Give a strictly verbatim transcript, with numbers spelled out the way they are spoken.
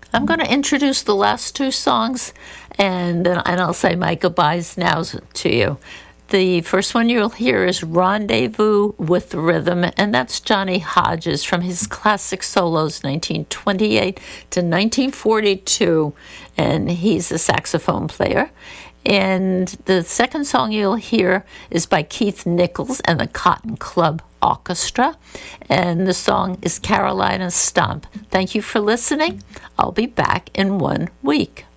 I'm going to introduce the last two songs, and, and I'll say my goodbyes now to you. The first one you'll hear is Rendezvous with Rhythm, and that's Johnny Hodges from his classic solos, nineteen twenty-eight to nineteen forty-two, and he's a saxophone player. And the second song you'll hear is by Keith Nichols and the Cotton Club Orchestra, and the song is Carolina Stomp. Thank you for listening. I'll be back in one week.